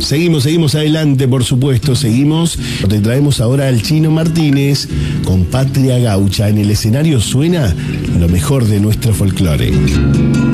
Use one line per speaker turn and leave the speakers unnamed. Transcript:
Seguimos adelante, por supuesto, seguimos. Te traemos ahora al Chino Martínez con Patria Gaucha. En el escenario suena lo mejor de nuestro folclore.